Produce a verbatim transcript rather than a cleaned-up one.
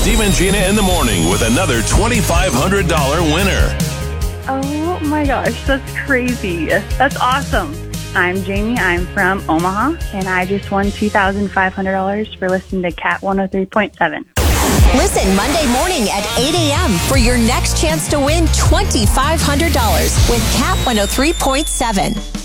Steve and Gina in the morning with another twenty-five hundred dollars winner. Oh my gosh, that's crazy. That's awesome. I'm Jamie. I'm from Omaha, and I just won two thousand five hundred dollars for listening to Cat one oh three point seven. Listen Monday morning at eight a.m. for your next chance to win twenty-five hundred dollars with Cat one oh three point seven.